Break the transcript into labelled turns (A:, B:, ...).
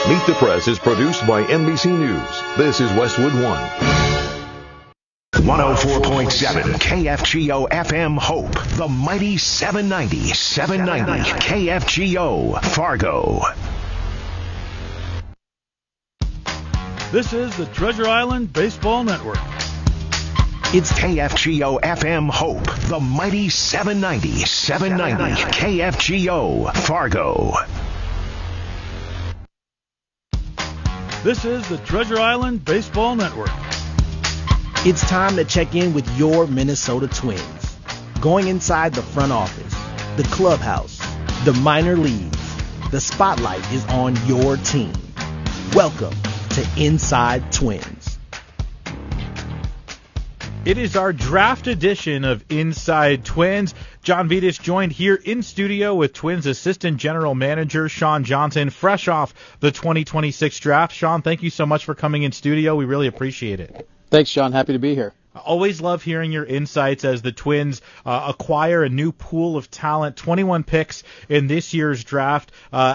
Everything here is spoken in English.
A: Meet the Press is produced by NBC News. This is Westwood One.
B: 104.7 KFGO FM Hope, the mighty 790 KFGO Fargo.
C: This is the Treasure Island Baseball Network.
B: It's KFGO FM Hope, the mighty 790 KFGO Fargo.
C: This is the Treasure Island Baseball Network.
D: It's time to check in with your Minnesota Twins. Going inside the front office, the clubhouse, the minor leagues, the spotlight is on your team. Welcome to Inside Twins.
C: It is our draft edition of Inside Twins. John Vidic joined here in studio with Twins Assistant General Manager Sean Johnson, fresh off the 2026 draft. Sean, thank you so much for coming in studio. We really appreciate it.
E: Thanks, Sean. Happy to be here.
C: I always love hearing your insights as the Twins acquire a new pool of talent, 21 picks in this year's draft.